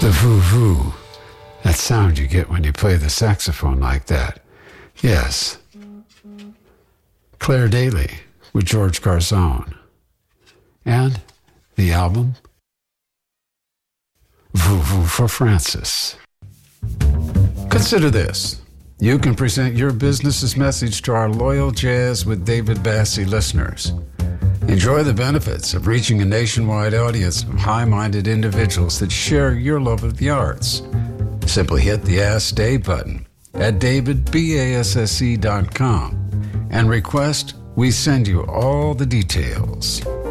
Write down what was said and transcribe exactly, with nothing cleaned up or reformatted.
The voo-voo. That sound you get when you play the saxophone like that. Yes. Claire Daly with George Garzone. And the album, Voo-Voo for Francis. Consider this. You can present your business's message to our loyal Jazz with David Bassie listeners. Enjoy the benefits of reaching a nationwide audience of high-minded individuals that share your love of the arts. Simply hit the Ask Dave button at david basse dot com and request we send you all the details.